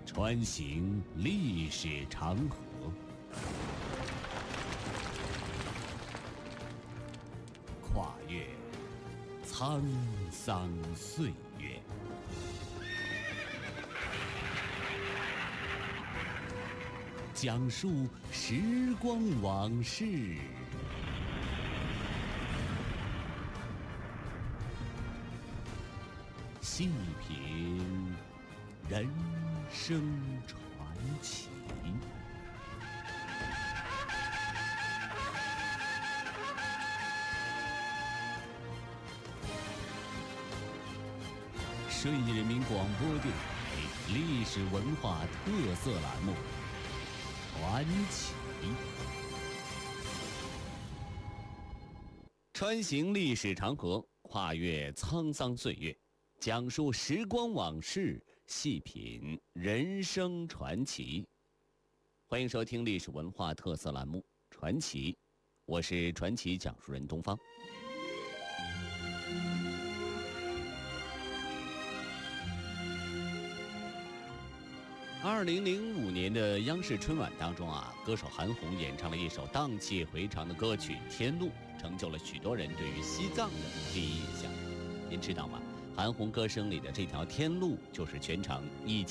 穿行历史长河，跨越沧桑岁月，讲述时光往事，细品人生传奇。顺义人民广播电台历史文化特色栏目《传奇》，穿行历史长河，跨越沧桑岁月，讲述时光往事，细品人生传奇。欢迎收听历史文化特色栏目《传奇》，我是传奇讲述人东方。2005年的央视春晚当中歌手韩红演唱了一首荡气回肠的歌曲《天路》，成就了许多人对于西藏的第一印象。您知道吗？韩红歌声里的这条天路就是全长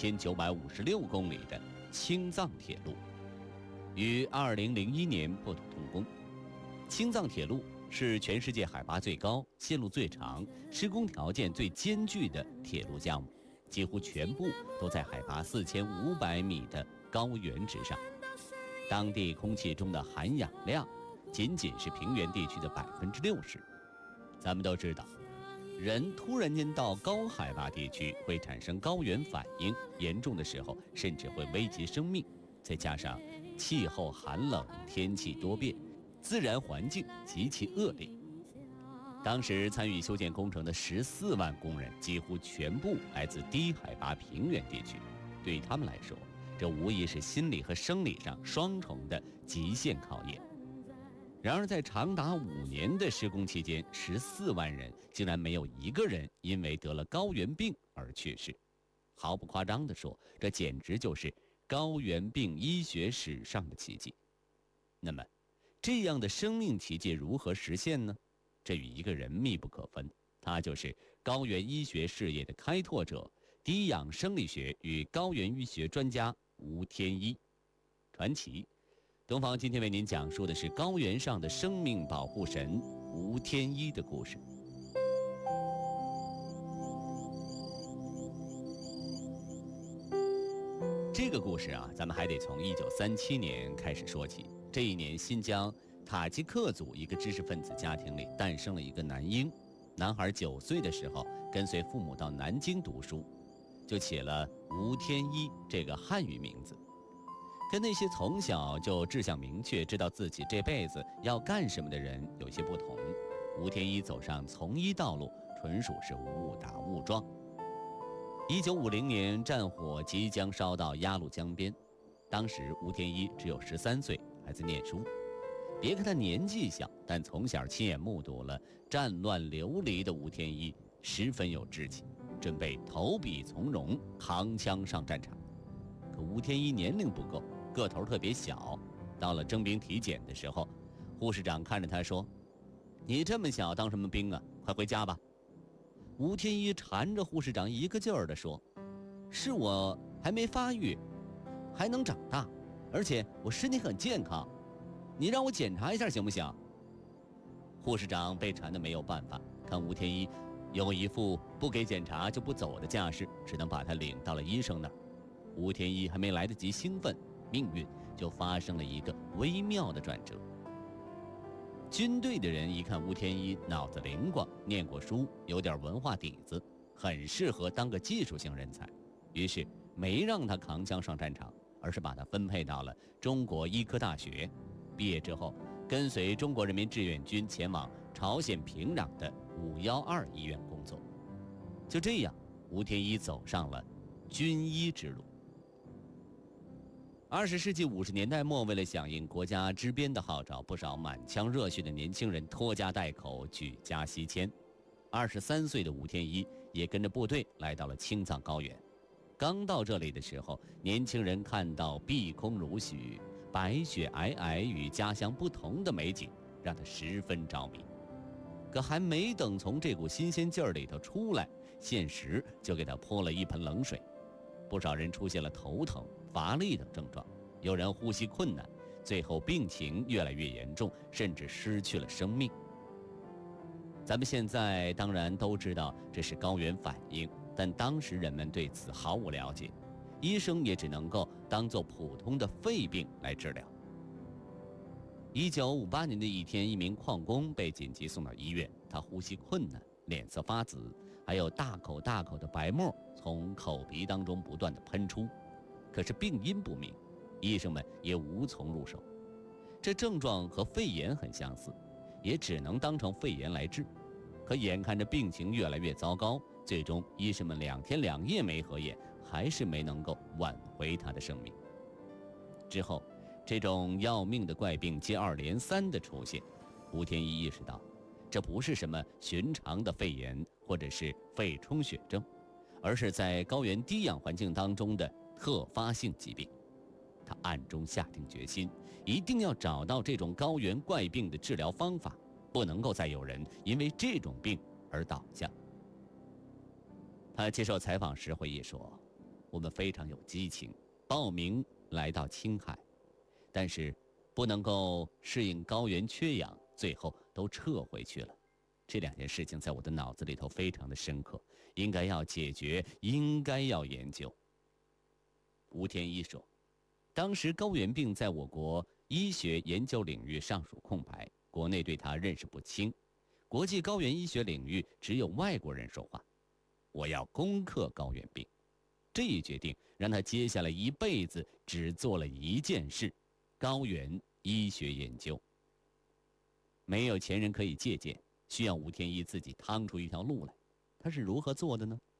1956公里的青藏铁路，于2001年破土动工。青藏铁路是全世界海拔最高、线路最长、施工条件最艰巨的铁路项目，几乎全部都在海拔4500米的高原之上。当地空气中的含氧量仅仅是平原地区的60%。咱们都知道，人突然间到高海拔地区会产生高原反应，严重的时候甚至会危及生命。再加上气候寒冷，天气多变，自然环境极其恶劣。当时参与修建工程的14万工人几乎全部来自低海拔平原地区，对于他们来说，这无疑是心理和生理上双重的极限考验。然而在长达5年的施工期间，14万人竟然没有一个人因为得了高原病而去世。毫不夸张地说，这简直就是高原病医学史上的奇迹。那么这样的生命奇迹如何实现呢？这与一个人密不可分，他就是高原医学事业的开拓者，低氧生理学与高原医学专家吴天一。传奇东方今天为您讲述的是高原上的生命保护神吴天一的故事。这个故事咱们还得从1937年开始说起。这一年，新疆塔吉克族一个知识分子家庭里诞生了一个男婴。男孩9岁的时候跟随父母到南京读书，就起了吴天一这个汉语名字。跟那些从小就志向明确，知道自己这辈子要干什么的人有些不同，吴天一走上从医道路纯属是误打误撞。1950年，战火即将烧到鸭绿江边，当时吴天一只有13岁，还在念书。别看他年纪小，但从小亲眼目睹了战乱流离的吴天一十分有志气，准备投笔从戎，扛枪上战场。可吴天一年龄不够，个头特别小。到了征兵体检的时候，护士长看着他说：“你这么小当什么兵啊？快回家吧。”吴天一缠着护士长一个劲儿地说：“是我还没发育，还能长大，而且我身体很健康，你让我检查一下行不行？”护士长被缠得没有办法，看吴天一有一副不给检查就不走的架势，只能把他领到了医生那儿。吴天一还没来得及兴奋，命运就发生了一个微妙的转折。军队的人一看吴天一脑子灵光，念过书，有点文化底子，很适合当个技术性人才，于是没让他扛枪上战场，而是把他分配到了中国医科大学。毕业之后，跟随中国人民志愿军前往朝鲜平壤的512医院工作。就这样，吴天一走上了军医之路。20世纪50年代末，为了响应国家支边的号召，不少满腔热血的年轻人拖家带口，举家西迁。23岁的吴天一也跟着部队来到了青藏高原。 刚到这里的时候，年轻人看到碧空如许、白雪皑皑与家乡不同的美景，让他十分着迷。可还没等从这股新鲜劲儿里头出来，现实就给他泼了一盆冷水。不少人出现了头疼、乏力等症状，有人呼吸困难，最后病情越来越严重，甚至失去了生命。咱们现在当然都知道这是高原反应，但当时人们对此毫无了解，医生也只能够当作普通的肺病来治疗。1958年的一天，一名矿工被紧急送到医院，他呼吸困难，脸色发紫，还有大口大口的白沫从口鼻当中不断的喷出，可是病因不明，医生们也无从入手。这症状和肺炎很相似，也只能当成肺炎来治。可眼看着病情越来越糟糕，最终医生们2天2夜没合眼，还是没能够挽回他的生命。之后这种要命的怪病接二连三的出现，吴天一意识到，这不是什么寻常的肺炎或者是肺充血症，而是在高原低氧环境当中的特发性疾病。他暗中下定决心，一定要找到这种高原怪病的治疗方法，不能够再有人因为这种病而倒下。他接受采访时回忆说，我们非常有激情，报名来到青海，但是不能够适应高原缺氧，最后都撤回去了。这2件事情在我的脑子里头非常的深刻，应该要解决，应该要研究。吴天一说，当时高原病在我国医学研究领域尚属空白，国内对它认识不清，国际高原医学领域只有外国人说话。我要攻克高原病，这一决定让他接下来一辈子只做了一件事：高原医学研究。没有前人可以借鉴，需要吴天一自己趟出一条路来。他是如何做的呢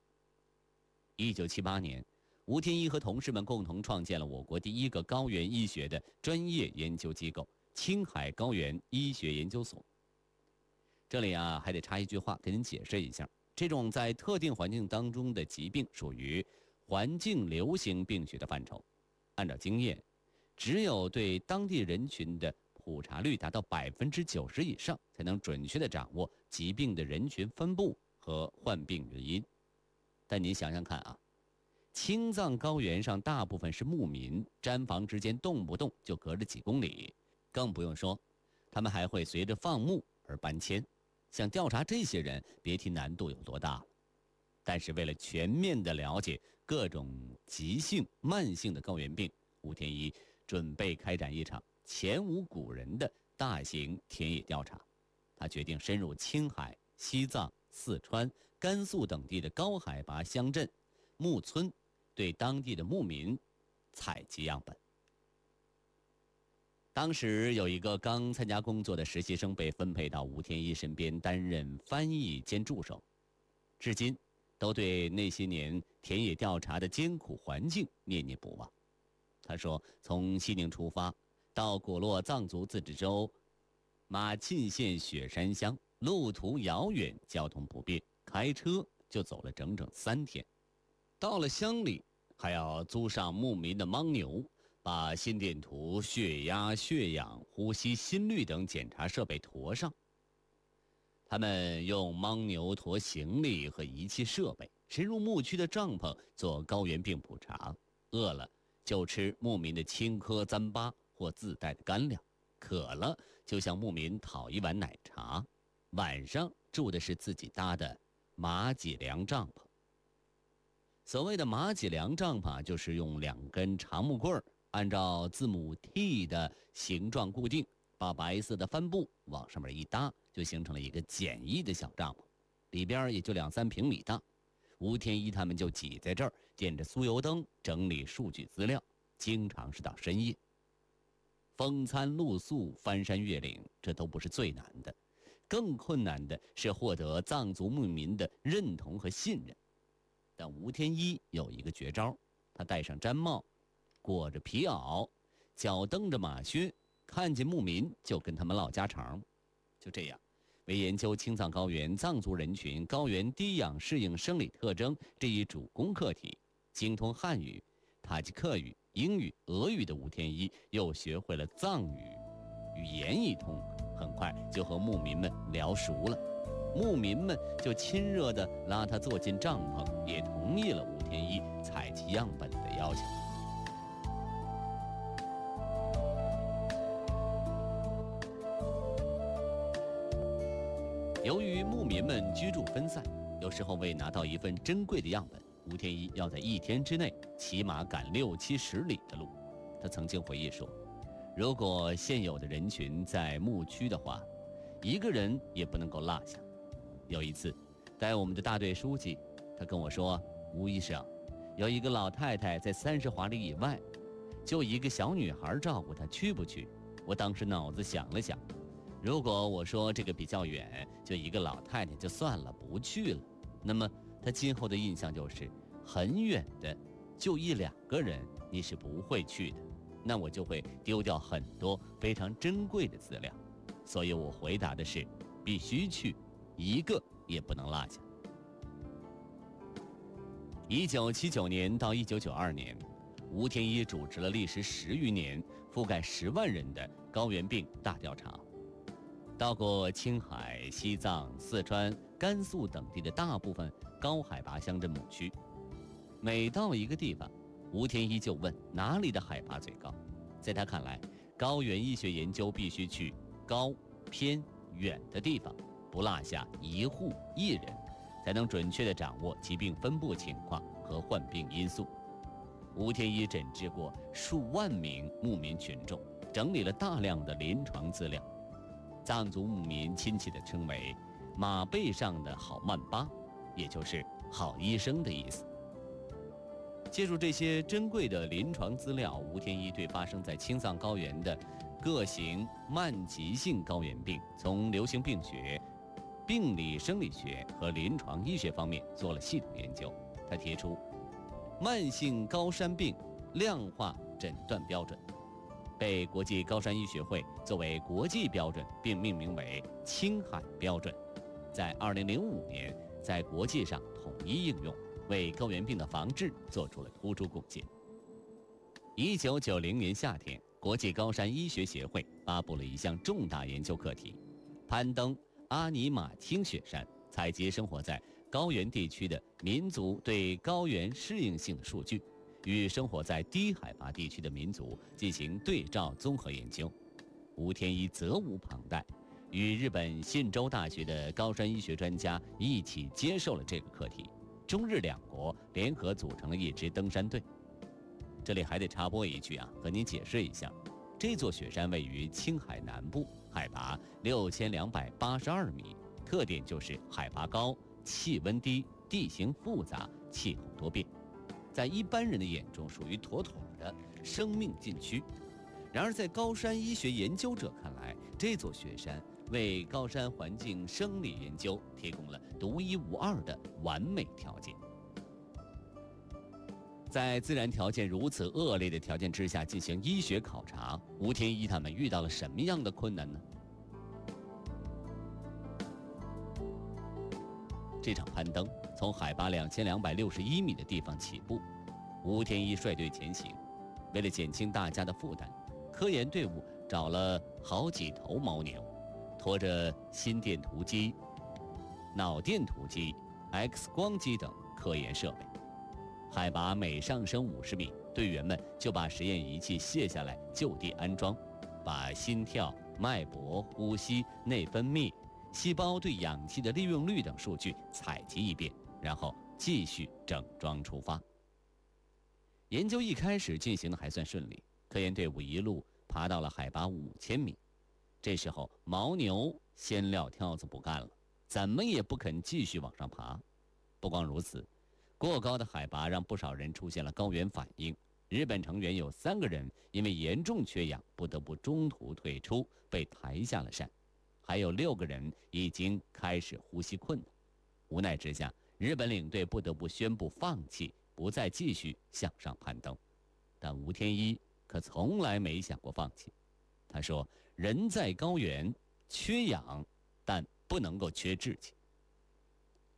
？1978年，吴天一和同事们共同创建了我国第一个高原医学的专业研究机构——青海高原医学研究所。这里啊，还得插一句话给您解释一下，这种在特定环境当中的疾病属于环境流行病学的范畴。按照经验，只有对当地人群的普查率达到90%以上，才能准确地掌握疾病的人群分布和患病原因。但您想想看啊，青藏高原上大部分是牧民，毡房之间动不动就隔着几公里，更不用说他们还会随着放牧而搬迁。想调查这些人，别提难度有多大了。但是为了全面地了解各种急性、慢性的高原病，吴天一准备开展一场前无古人的大型田野调查。他决定深入青海、西藏、四川、甘肃等地的高海拔乡镇、牧村，对当地的牧民采集样本。当时有一个刚参加工作的实习生被分配到吴天一身边担任翻译兼助手，至今都对那些年田野调查的艰苦环境念念不忘。他说，从西宁出发到果洛藏族自治州马沁县雪山乡，路途遥远，交通不便，开车就走了整整3天。到了乡里，还要租上牧民的牦牛，把心电图、血压、血氧、呼吸、心率等检查设备驮上。他们用牦牛驮行李和仪器设备，深入牧区的帐篷做高原病普查。饿了就吃牧民的青稞糌粑或自带的干粮，渴了就向牧民讨一碗奶茶。晚上住的是自己搭的马脊梁帐篷。所谓的马脊梁帐篷，就是用2根长木棍按照字母 T 的形状固定，把白色的帆布往上面一搭，就形成了一个简易的小帐篷，里边也就2-3平米大。吴天一他们就挤在这儿，点着酥油灯整理数据资料，经常是到深夜。风餐露宿、翻山越岭，这都不是最难的，更困难的是获得藏族牧民的认同和信任。但吴天一有一个绝招，他戴上毡帽，裹着皮袄，脚蹬着马靴，看见牧民就跟他们唠家常。就这样，为研究青藏高原藏族人群高原低氧适应生理特征这一主攻课题， 精通汉语、塔吉克语、英语、俄语的吴天一又学会了藏语，语言一通，很快就和牧民们聊熟了。牧民们就亲热地拉他坐进帐篷，也同意了吴天一采集样本的要求。由于牧民们居住分散，有时候为拿到一份珍贵的样本，吴天一要在1天之内骑马赶60-70里的路。他曾经回忆说，如果现有的人群在牧区的话，一个人也不能够落下。有一次，带我们的大队书记，他跟我说，吴医生，有一个老太太在30华里以外，就一个小女孩照顾她，去不去？我当时脑子想了想，如果我说这个比较远，就一个老太太就算了，不去了，那么他今后的印象就是很远的，就1-2个人你是不会去的，那我就会丢掉很多非常珍贵的资料。所以我回答的是必须去，一个也不能落下。1979年到1992年，吴天一主持了历时10余年、覆盖10万人的高原病大调查，到过青海、西藏、四川、甘肃等地的大部分高海拔乡镇牧区。每到一个地方，吴天一就问哪里的海拔最高。在他看来，高原医学研究必须去高、偏、远的地方，不落下1户1人，才能准确地掌握疾病分布情况和患病因素。吴天一诊治过数万名牧民群众，整理了大量的临床资料。藏族牧民亲切地称为马背上的好曼巴，也就是好医生的意思。借助这些珍贵的临床资料，吴天一对发生在青藏高原的各型慢急性高原病，从流行病学、病理生理学和临床医学方面做了系统研究。他提出慢性高山病量化诊断标准，被国际高山医学会作为国际标准，并命名为青海标准，在2005年在国际上统一应用，为高原病的防治做出了突出贡献。1990年夏天，国际高山医学协会发布了一项重大研究课题：攀登阿尼玛卿雪山，采集生活在高原地区的民族对高原适应性的数据，与生活在低海拔地区的民族进行对照综合研究。吴天一责无旁贷，与日本信州大学的高山医学专家一起接受了这个课题。中日2国联合组成了一支登山队。这里还得插播一句啊，和您解释一下，这座雪山位于青海南部，海拔6282米，特点就是海拔高、气温低、地形复杂、气候多变，在一般人的眼中属于妥妥的生命禁区。然而在高山医学研究者看来，这座雪山为高山环境生理研究提供了独一无二的完美条件。在自然条件如此恶劣的条件之下进行医学考察，吴天一他们遇到了什么样的困难呢？这场攀登从海拔2261米的地方起步，吴天一率队前行。为了减轻大家的负担，科研队伍找了好几头牦牛，拖着心电图机、脑电图机、X 光机等科研设备。海拔每上升50米，队员们就把实验仪器卸下来就地安装，把心跳、脉搏、呼吸、内分泌、细胞对氧气的利用率等数据采集一遍，然后继续整装出发。研究一开始进行的还算顺利，科研队伍一路爬到了海拔5000米。这时候牦牛先撂挑子不干了，怎么也不肯继续往上爬。不光如此，过高的海拔让不少人出现了高原反应。日本成员有3个人因为严重缺氧，不得不中途退出，被抬下了山。还有6个人已经开始呼吸困难。无奈之下，日本领队不得不宣布放弃，不再继续向上攀登。但吴天一可从来没想过放弃。他说：“人在高原，缺氧，但不能够缺志气。”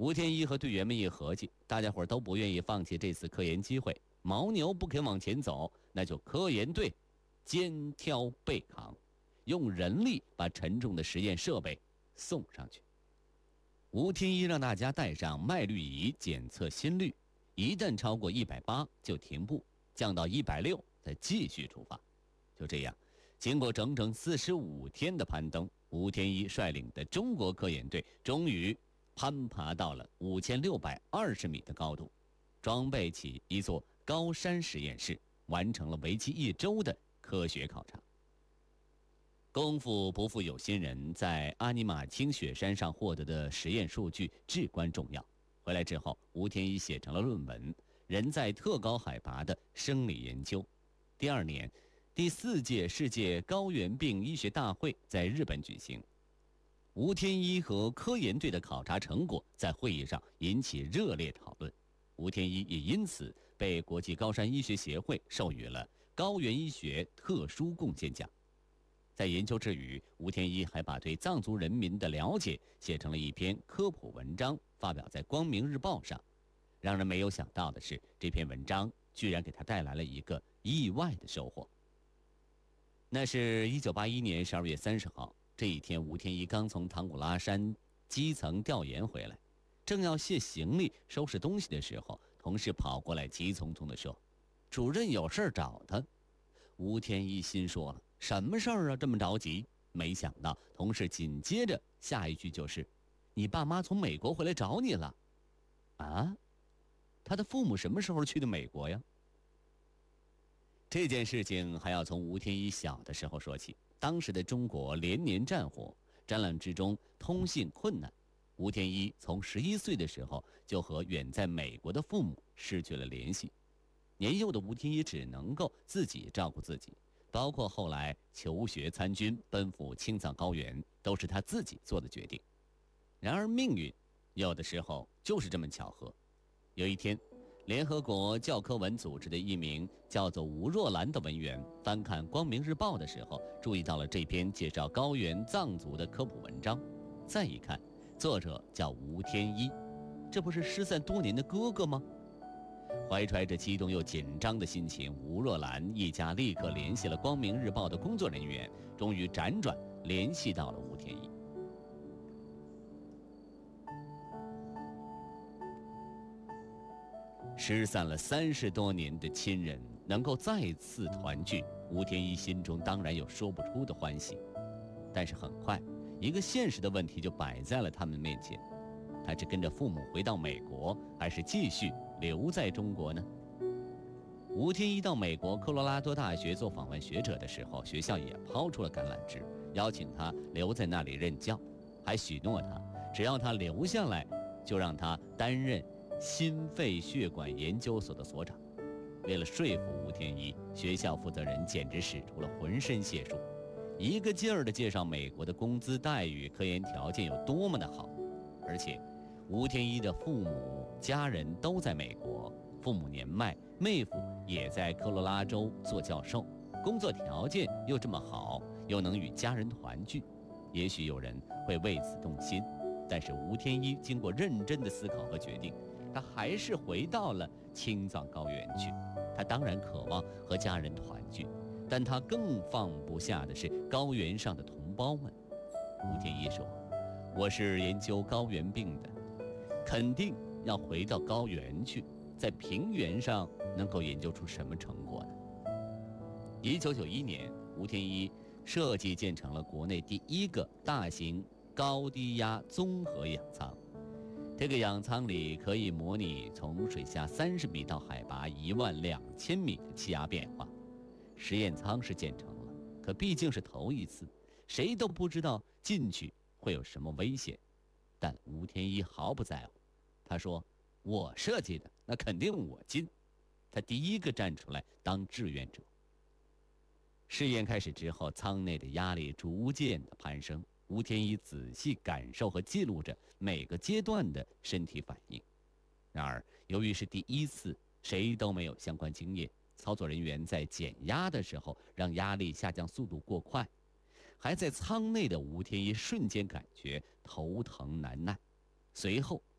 吴天一和队员们一合计，大家伙都不愿意放弃这次科研机会，牦牛不肯往前走，那就科研队肩挑背扛，用人力把沉重的实验设备送上去。吴天一让大家带上脉率仪检测心率，一旦超过180就停步，降到160再继续出发。就这样，经过整整45天的攀登，吴天一率领的中国科研队终于攀爬到了5620米的高度，装备起一座高山实验室，完成了为期1周的科学考察。功夫不负有心人，在阿尼玛清雪山上获得的实验数据至关重要。回来之后，吴天一写成了论文《人在特高海拔的生理研究》。第2年，第4届世界高原病医学大会在日本举行。吴天一和科研队的考察成果在会议上引起热烈讨论，吴天一也因此被国际高山医学协会授予了高原医学特殊贡献奖。在研究之余，吴天一还把对藏族人民的了解写成了一篇科普文章，发表在《光明日报》上。让人没有想到的是，这篇文章居然给他带来了一个意外的收获。那是1981年12月30号，这一天，吴天一刚从唐古拉山基层调研回来，正要卸行李收拾东西的时候，同事跑过来急匆匆地说：“主任有事找他。”吴天一心说了：“什么事儿啊，这么着急？”没想到同事紧接着下一句就是：“你爸妈从美国回来找你了。”啊？他的父母什么时候去的美国呀？这件事情还要从吴天一小的时候说起。当时的中国连年战火，战乱之中通信困难，吴天一从11岁的时候就和远在美国的父母失去了联系。年幼的吴天一只能够自己照顾自己，包括后来求学参军、奔赴青藏高原，都是他自己做的决定。然而命运有的时候就是这么巧合。有一天，联合国教科文组织的一名叫做吴若兰的文员翻看《光明日报》的时候，注意到了这篇介绍高原藏族的科普文章。再一看，作者叫吴天一，这不是失散多年的哥哥吗？怀揣着激动又紧张的心情，吴若兰一家立刻联系了《光明日报》的工作人员，终于辗转联系到了吴天一。失散了30多年的亲人能够再次团聚，吴天一心中当然有说不出的欢喜。但是很快，一个现实的问题就摆在了他们面前：他是跟着父母回到美国，还是继续留在中国呢？吴天一到美国科罗拉多大学做访问学者的时候，学校也抛出了橄榄枝，邀请他留在那里任教，还许诺他，只要他留下来，就让他担任心肺血管研究所的所长。为了说服吴天一，学校负责人简直使出了浑身解数，一个劲儿地介绍美国的工资待遇、科研条件有多么的好。而且吴天一的父母家人都在美国，父母年迈，妹夫也在科罗拉州做教授，工作条件又这么好，又能与家人团聚，也许有人会为此动心。但是吴天一经过认真的思考和决定，他还是回到了青藏高原去。他当然渴望和家人团聚，但他更放不下的是高原上的同胞们。吴天一说：“我是研究高原病的，肯定要回到高原去，在平原上能够研究出什么成果呢？”1991年，吴天一设计建成了国内第一个大型高低压综合氧舱。这个氧舱里可以模拟从水下30米到海拔12000米的气压变化。实验舱是建成了，可毕竟是头一次，谁都不知道进去会有什么危险。但吴天一毫不在乎，他说：“我设计的，那肯定我进。”他第一个站出来当志愿者。试验开始之后，舱内的压力逐渐的攀升。吴天一仔细感受和记录着每个阶段的身体反应。然而，由于是第一次，谁都没有相关经验，操作人员在减压的时候让压力下降速度过快，还在舱内的吴天一瞬间感觉头疼难耐。随后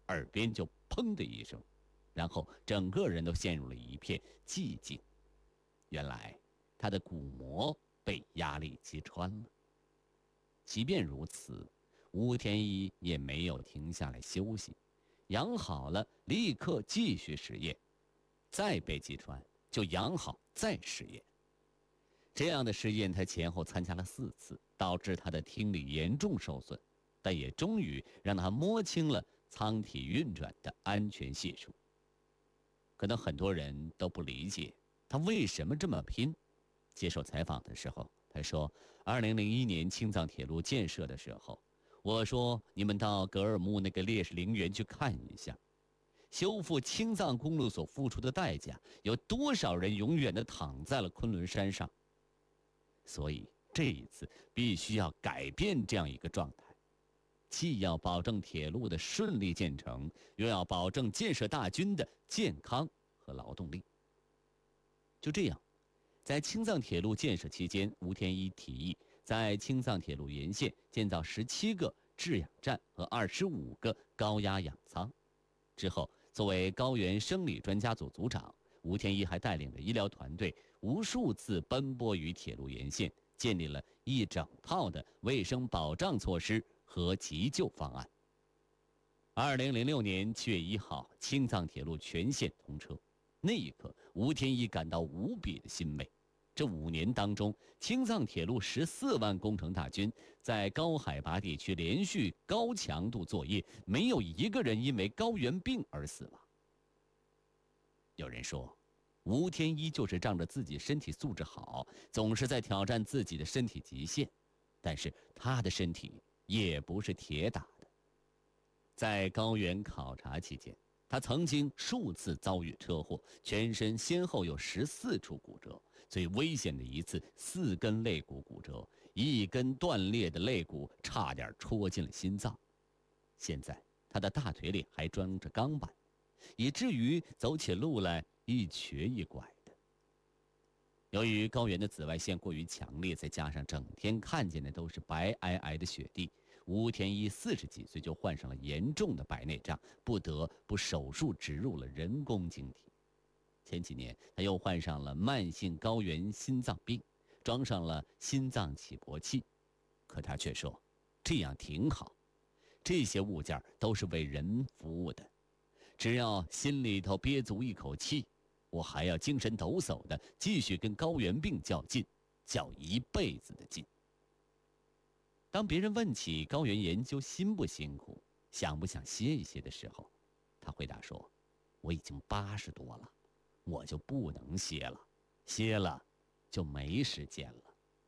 耳边就砰的一声，然后整个人都陷入了一片寂静。原来他的鼓膜被压力击穿了。即便如此，吴天一也没有停下来休息，养好了立刻继续实验，再被击穿就养好再实验。这样的实验他前后参加了4次，导致他的听力严重受损，但也终于让他摸清了舱体运转的安全系数。可能很多人都不理解他为什么这么拼。接受采访的时候他说，2001年青藏铁路建设的时候，我说你们到格尔木那个烈士陵园去看一下，修复青藏公路所付出的代价，有多少人永远地躺在了昆仑山上。所以这一次必须要改变这样一个状态，既要保证铁路的顺利建成，又要保证建设大军的健康和劳动力。就这样，在青藏铁路建设期间，吴天一提议在青藏铁路沿线建造17个制氧站和25个高压氧舱。之后，作为高原生理专家组组长，吴天一还带领着医疗团队无数次奔波于铁路沿线，建立了一整套的卫生保障措施和急救方案。2006年7月1号，青藏铁路全线通车。那一刻，吴天一感到无比的欣慰。这5年当中，青藏铁路14万工程大军在高海拔地区连续高强度作业，没有一个人因为高原病而死亡。有人说，吴天一就是仗着自己身体素质好，总是在挑战自己的身体极限，但是他的身体也不是铁打的。在高原考察期间，他曾经数次遭遇车祸，全身先后有14处骨折，最危险的一次4根肋骨骨折，1根断裂的肋骨差点戳进了心脏。现在他的大腿里还装着钢板，以至于走起路来一瘸一拐的。由于高原的紫外线过于强烈，再加上整天看见的都是白皑皑的雪地，吴天一40几岁就患上了严重的白内障，不得不手术植入了人工晶体。前几年他又患上了慢性高原心脏病，装上了心脏起搏器。可他却说，这样挺好，这些物件都是为人服务的，只要心里头憋足一口气，我还要精神抖擞的继续跟高原病较劲，较一辈子的劲。当别人问起高原研究辛不辛苦，想不想歇一歇的时候，他回答说，我已经80多了，我就不能歇了，歇了就没时间了。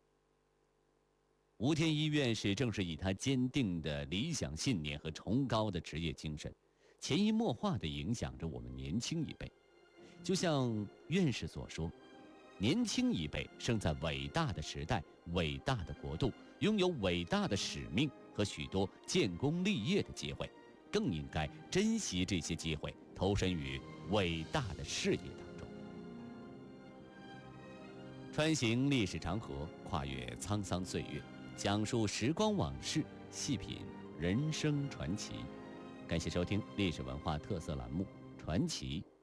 吴天一院士正是以他坚定的理想信念和崇高的职业精神，潜移默化地影响着我们年轻一辈。就像院士所说，年轻一辈生在伟大的时代、伟大的国度，拥有伟大的使命和许多建功立业的机会，更应该珍惜这些机会，投身于伟大的事业当中。穿行历史长河，跨越沧桑岁月，讲述时光往事，细品人生传奇。感谢收听历史文化特色栏目《传奇》。